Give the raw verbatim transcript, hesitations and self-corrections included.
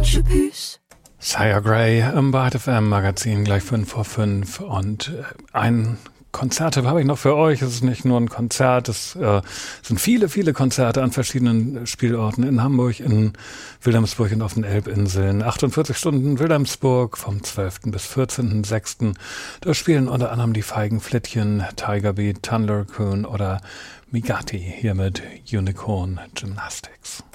Sire Gray im Byte F M Magazin, gleich fünf vor fünf. Und ein Konzerte habe ich noch für euch. Es ist nicht nur ein Konzert, es äh, sind viele, viele Konzerte an verschiedenen Spielorten in Hamburg, in Wilhelmsburg und auf den Elbinseln. achtundvierzig Stunden Wilhelmsburg vom zwölften bis vierzehnten sechsten Da spielen unter anderem die Feigenflittchen, Tiger Beat, Thunder Coon oder Migati hier mit Unicorn Gymnastics.